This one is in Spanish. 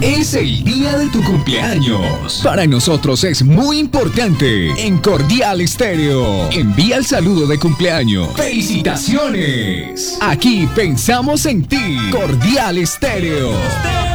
Es el día de tu cumpleaños. Para nosotros es muy importante. En Cordial Estéreo, envía el saludo de cumpleaños. ¡Felicitaciones! Aquí pensamos en ti. Cordial Estéreo.